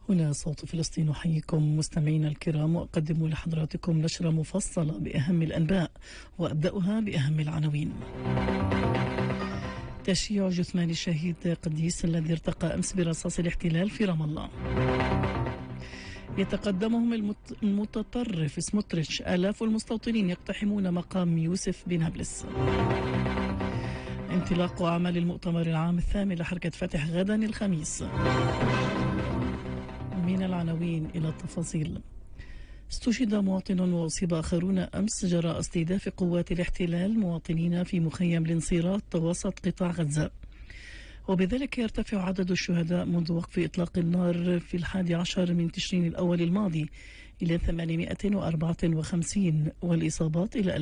هنا صوت فلسطين، أحييكم مستمعينا الكرام وأقدم لحضراتكم نشرة مفصلة بأهم الأنباء، وأبدأها بأهم العناوين. تشييع جثمان الشهيد قديس الذي ارتقى أمس برصاص الاحتلال في رام الله. يتقدمهم المتطرف سموتريتش، آلاف المستوطنين يقتحمون مقام يوسف بنابلس. انطلاق أعمال المؤتمر العام الثامن لحركة فتح غدا الخميس. من العناوين إلى التفاصيل. استشهد مواطن وأصيب آخرون أمس جراء استهداف قوات الاحتلال مواطنين في مخيم الانصيرات وسط قطاع غزة، وبذلك يرتفع عدد الشهداء منذ وقف إطلاق النار في 11 من تشرين الأول الماضي إلى 854 والإصابات إلى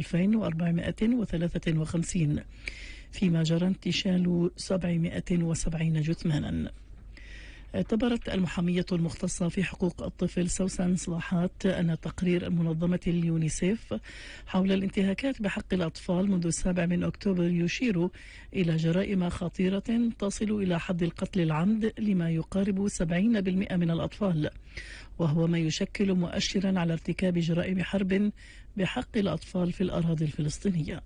2453، فيما جرى انتشال 770 جثمانا. اعتبرت المحامية المختصة في حقوق الطفل سوسن صلاحات أن تقرير المنظمة اليونيسيف حول الانتهاكات بحق الأطفال منذ 7 من أكتوبر يشير إلى جرائم خطيرة تصل إلى حد القتل العمد لما يقارب 70% من الأطفال، وهو ما يشكل مؤشرا على ارتكاب جرائم حرب بحق الأطفال في الأراضي الفلسطينية.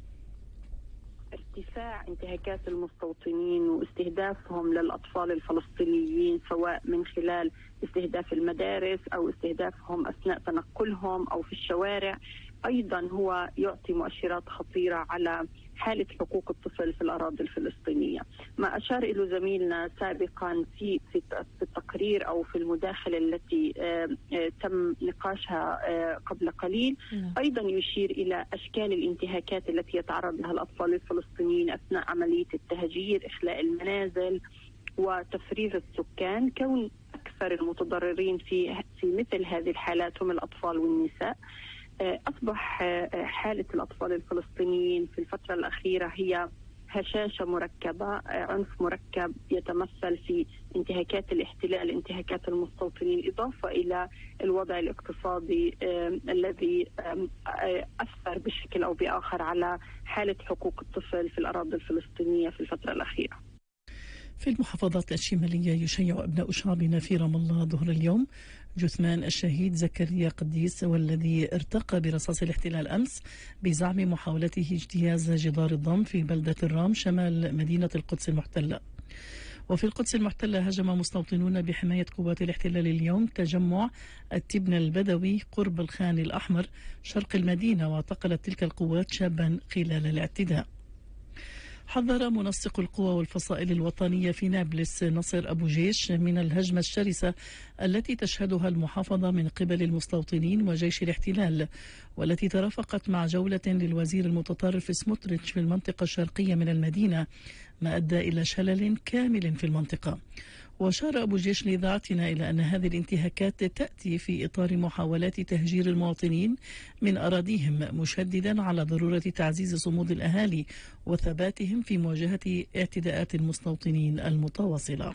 ارتفاع انتهاكات المستوطنين واستهدافهم للأطفال الفلسطينيين، سواء من خلال استهداف المدارس أو استهدافهم أثناء تنقلهم أو في الشوارع، أيضا هو يعطي مؤشرات خطيرة على حالة حقوق الطفل في الأراضي الفلسطينية. ما أشار إلى زميلنا سابقا في التقرير أو في المداخلة التي تم نقاشها قبل قليل، أيضا يشير إلى أشكال الانتهاكات التي يتعرض لها الأطفال الفلسطينيين أثناء عملية التهجير، إخلاء المنازل وتفريغ السكان. كون أكثر المتضررين في مثل هذه الحالات هم الأطفال والنساء. أصبح حالة الأطفال الفلسطينيين في الفترة الأخيرة هي هشاشة مركبة، عنف مركب يتمثل في انتهاكات الاحتلال، انتهاكات المستوطنين، إضافة إلى الوضع الاقتصادي الذي أثر بشكل أو بآخر على حالة حقوق الطفل في الأراضي الفلسطينية في الفترة الأخيرة. في المحافظات الشمالية يشيع أبناء شعبنا في رام الله ظهر اليوم جثمان الشهيد زكريا قديس، والذي ارتقى برصاص الاحتلال أمس بزعم محاولته اجتياز جدار الضم في بلدة الرام شمال مدينة القدس المحتلة. وفي القدس المحتلة هجم مستوطنون بحماية قوات الاحتلال اليوم تجمع التبن البدوي قرب الخان الأحمر شرق المدينة، واعتقلت تلك القوات شابا خلال الاعتداء. حذر منسق القوى والفصائل الوطنية في نابلس نصر أبو جيش من الهجمة الشرسة التي تشهدها المحافظة من قبل المستوطنين وجيش الاحتلال، والتي ترافقت مع جولة للوزير المتطرف سموتريتش في المنطقة الشرقية من المدينة، ما أدى إلى شلل كامل في المنطقة. وأشار أبو جيش لإذاعتنا إلى أن هذه الانتهاكات تأتي في إطار محاولات تهجير المواطنين من أراضيهم، مشددا على ضرورة تعزيز صمود الأهالي وثباتهم في مواجهة اعتداءات المستوطنين المتواصلة.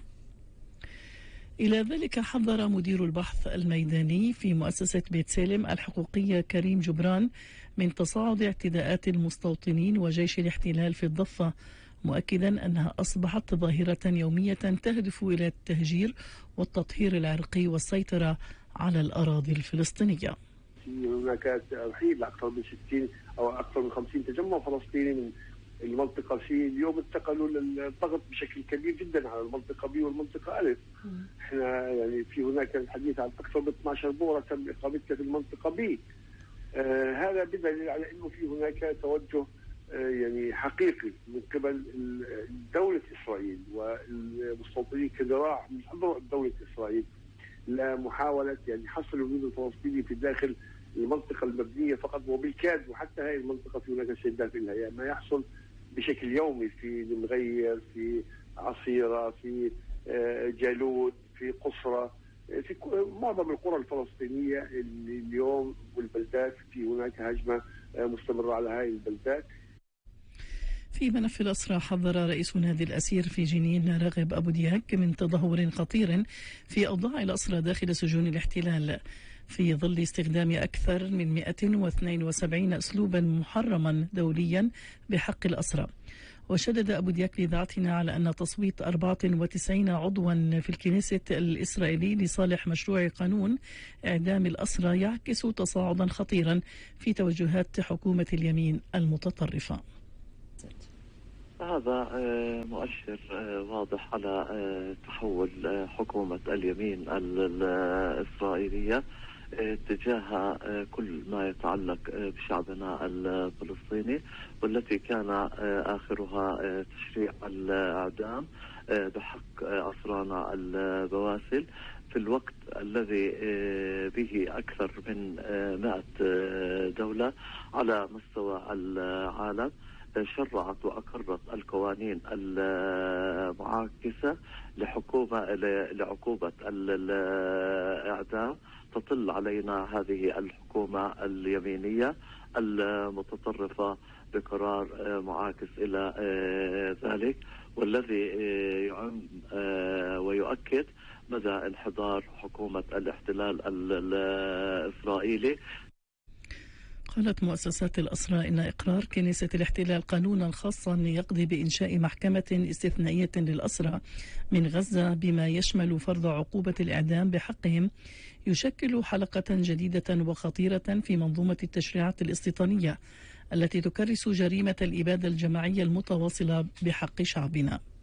إلى ذلك حذر مدير البحث الميداني في مؤسسة بيت سالم الحقوقية كريم جبران من تصاعد اعتداءات المستوطنين وجيش الاحتلال في الضفة، مؤكدا أنها أصبحت ظاهرة يومية تهدف إلى التهجير والتطهير العرقي والسيطرة على الأراضي الفلسطينية. هناك رحيل أكثر من 60 أو أكثر من 50 تجمع فلسطيني من المنطقة سي اليوم انتقلوا للضغط بشكل كبير جدا على المنطقة بي والمنطقة ألف. احنا يعني في هناك الحديث عن أكثر من 12 بورة تم إقامتها في المنطقة بي. هذا بدليل على أنه في هناك توجه يعني حقيقي من قبل دولة إسرائيل والمستوطنين كذراع من أذرع دولة إسرائيل لمحاولة يعني حصر الوجود الفلسطيني في داخل المنطقة المبنية فقط وبالكاد، وحتى هذه المنطقة في هناك استهداف لها، يعني ما يحصل بشكل يومي في المغير، في عصيرة، في جالود، في قصرة، في معظم القرى الفلسطينية اللي اليوم والبلدات في هناك هجمة مستمرة على هذه البلدات. في ملف الأسرى حذر رئيس نادي الأسير في جنين راغب أبو دياك من تدهور خطير في أوضاع الأسرى داخل سجون الاحتلال في ظل استخدام أكثر من 172 أسلوبا محرما دوليا بحق الأسرى. وشدد أبو دياك لذاتنا على أن تصويت 94 عضوا في الكنيسة الإسرائيلي لصالح مشروع قانون إعدام الأسرى يعكس تصاعدا خطيرا في توجهات حكومة اليمين المتطرفة. هذا مؤشر واضح على تحول حكومة اليمين الإسرائيلية تجاه كل ما يتعلق بشعبنا الفلسطيني، والتي كان آخرها تشريع الإعدام بحق أسرانا البواسل في الوقت الذي به أكثر من 100 دولة على مستوى العالم شرعت وأقرت القوانين المعاكسة لعقوبة الإعدام. تطل علينا هذه الحكومة اليمينية المتطرفة بقرار معاكس إلى ذلك، والذي يعم ويؤكد مدى انحدار حكومة الاحتلال الإسرائيلي. قالت مؤسسات الأسرى إن إقرار كنيسة الاحتلال قانونا خاصا يقضي بإنشاء محكمة استثنائية للأسرى من غزة بما يشمل فرض عقوبة الإعدام بحقهم يشكل حلقة جديدة وخطيرة في منظومة التشريعات الاستيطانية التي تكرس جريمة الإبادة الجماعية المتواصلة بحق شعبنا.